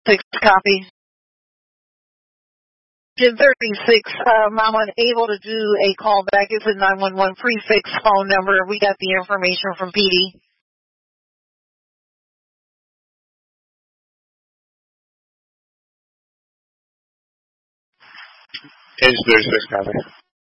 6 copy. 1036, I'm unable to do a call back. It's a 911 prefix phone number. We got the information from PD. 1036, copy.